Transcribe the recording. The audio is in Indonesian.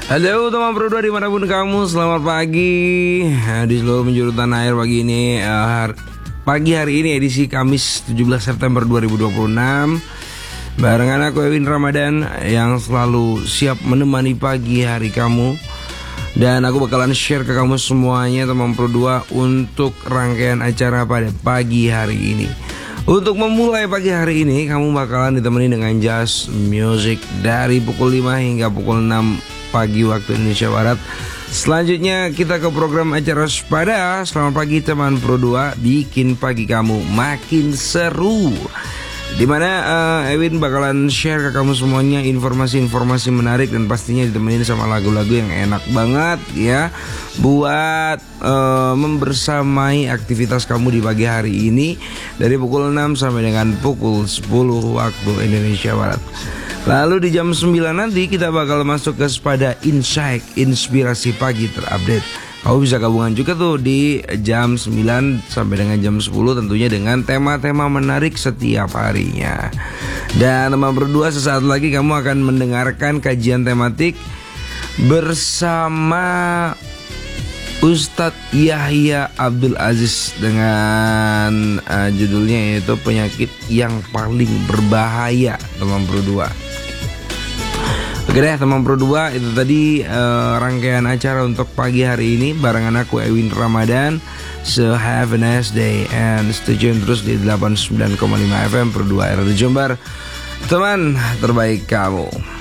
Halo teman Pro 2 dimanapun kamu, selamat pagi di seluruh penjuru tanah air pagi ini. Pagi hari ini edisi Kamis 17 September 2026 barengan aku Ewin Ramadan yang selalu siap menemani pagi hari kamu. Dan aku bakalan share ke kamu semuanya teman Pro 2 untuk rangkaian acara pada pagi hari ini. Untuk memulai pagi hari ini, kamu bakalan ditemani dengan jazz music dari pukul 5 hingga pukul 6 pagi waktu Indonesia Barat. Selanjutnya kita ke program acara Sepada. Selamat pagi teman Pro 2, bikin pagi kamu makin seru, dimana Ewin bakalan share ke kamu semuanya informasi-informasi menarik dan pastinya ditemenin sama lagu-lagu yang enak banget ya, buat membersamai aktivitas kamu di pagi hari ini dari pukul 6 sampai dengan pukul 10 waktu Indonesia Barat. Lalu di jam 9 nanti kita bakal masuk ke Sepada Insight, inspirasi pagi terupdate. Kamu bisa gabungan juga tuh di jam 9 sampai dengan jam 10, tentunya dengan tema-tema menarik setiap harinya. Dan teman berdua, sesaat lagi kamu akan mendengarkan kajian tematik bersama Ustadz Yahya Abdul Aziz dengan judulnya yaitu penyakit yang paling berbahaya teman berdua. Oke deh teman Pro 2, itu tadi rangkaian acara untuk pagi hari ini barengan aku Ewin Ramadan. So have a nice day and stay tune terus di 89,5 FM Pro 2 RRI Jember, teman terbaik kamu.